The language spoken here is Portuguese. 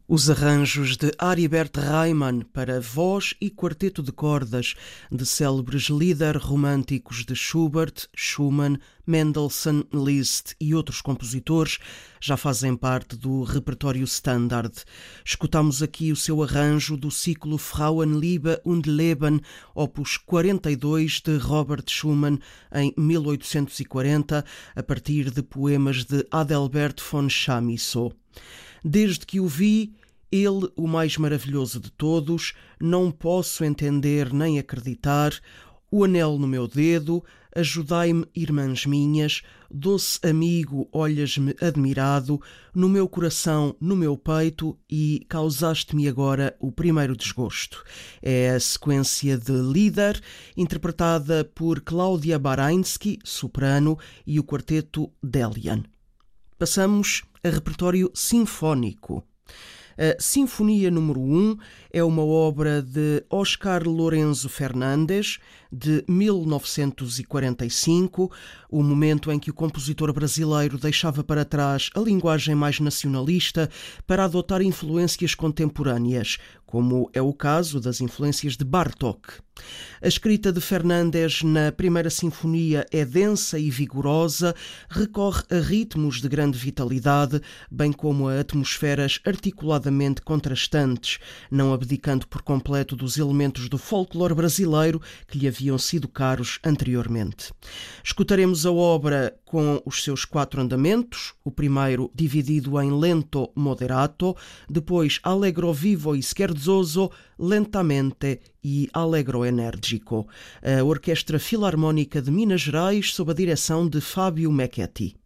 Os arranjos de Aribert Reimann para voz e quarteto de cordas de célebres líder românticos de Schubert, Schumann, Mendelssohn, Liszt e outros compositores já fazem parte do repertório standard. Escutamos aqui o seu arranjo do ciclo Frauenliebe und Leben, opus 42 de Robert Schumann, em 1840, a partir de poemas de Adalbert von Chamisso. Desde que o vi, ele, o mais maravilhoso de todos, não posso entender nem acreditar, o anel no meu dedo, ajudai-me, irmãs minhas, doce amigo, olhas-me admirado, no meu coração, no meu peito, e causaste-me agora o primeiro desgosto. É a sequência de Lieder, interpretada por Claudia Barański, soprano, e o quarteto Delian. Passamos a repertório sinfónico. A Sinfonia número 1 é uma obra de Oscar Lourenço Fernandes, de 1945, o momento em que o compositor brasileiro deixava para trás a linguagem mais nacionalista para adotar influências contemporâneas, como é o caso das influências de Bartók. A escrita de Fernandes na primeira sinfonia é densa e vigorosa, recorre a ritmos de grande vitalidade, bem como a atmosferas articuladamente contrastantes, não abdicando por completo dos elementos do folclore brasileiro que lhe haviam sido caros anteriormente. Escutaremos a obra com os seus 4 andamentos, o primeiro dividido em lento moderato, depois allegro vivo e scherzoso, lentamente e allegro enérgico. A Orquestra Filarmónica de Minas Gerais, sob a direção de Fábio Mecchetti.